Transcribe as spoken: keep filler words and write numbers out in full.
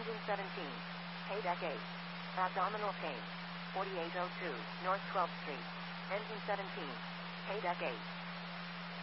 Engine seventeen. Paydeck eight. Abdominal pain. forty-eight oh two, North twelfth Street. Engine seventeen. Paydeck eight.